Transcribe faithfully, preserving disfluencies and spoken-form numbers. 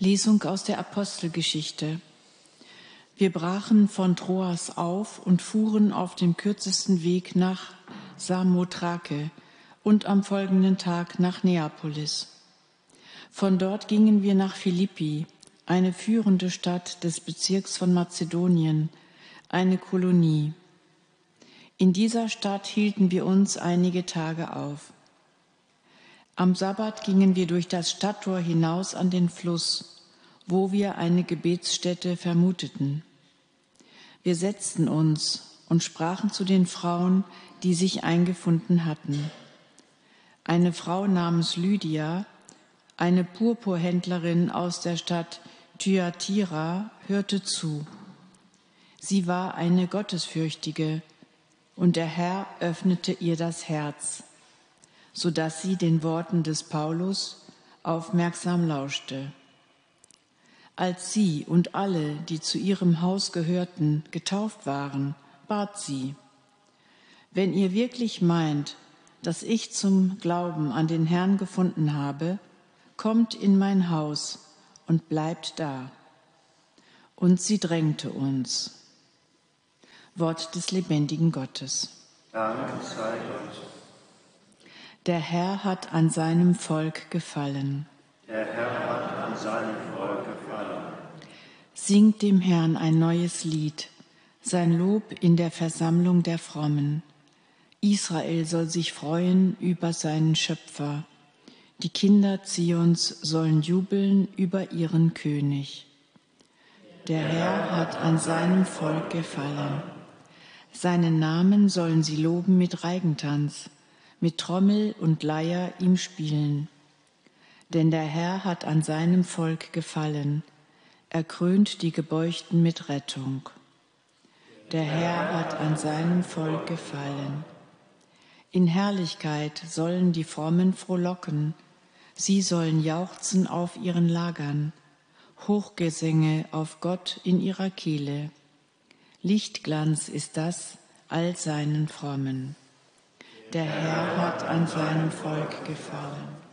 Lesung aus der Apostelgeschichte. Wir brachen von Troas auf und fuhren auf dem kürzesten Weg nach Samothrake und am folgenden Tag nach Neapolis. Von dort gingen wir nach Philippi, eine führende Stadt des Bezirks von Mazedonien, eine Kolonie. In dieser Stadt hielten wir uns einige Tage auf. Am Sabbat gingen wir durch das Stadttor hinaus an den Fluss, wo wir eine Gebetsstätte vermuteten. Wir setzten uns und sprachen zu den Frauen, die sich eingefunden hatten. Eine Frau namens Lydia, eine Purpurhändlerin aus der Stadt Thyatira, hörte zu. Sie war eine Gottesfürchtige, und der Herr öffnete ihr das Herz, sodass sie den Worten des Paulus aufmerksam lauschte. Als sie und alle, die zu ihrem Haus gehörten, getauft waren, bat sie: Wenn ihr wirklich meint, dass ich zum Glauben an den Herrn gefunden habe, kommt in mein Haus und bleibt da. Und sie drängte uns. Wort des lebendigen Gottes. Dank sei Gott. Der Herr hat an seinem Volk gefallen. Der Herr hat an seinem Volk gefallen. Singt dem Herrn ein neues Lied, sein Lob in der Versammlung der Frommen. Israel soll sich freuen über seinen Schöpfer. Die Kinder Zions sollen jubeln über ihren König. Der Herr hat an seinem Volk gefallen. Seinen Namen sollen sie loben mit Reigentanz, mit Trommel und Leier ihm spielen. Denn der Herr hat an seinem Volk gefallen. Er krönt die Gebeugten mit Rettung. Der Herr hat an seinem Volk gefallen. In Herrlichkeit sollen die Frommen frohlocken. Sie sollen jauchzen auf ihren Lagern, Hochgesänge auf Gott in ihrer Kehle. Lichtglanz ist das all seinen Frommen. Der Herr hat an seinem Volk gefallen.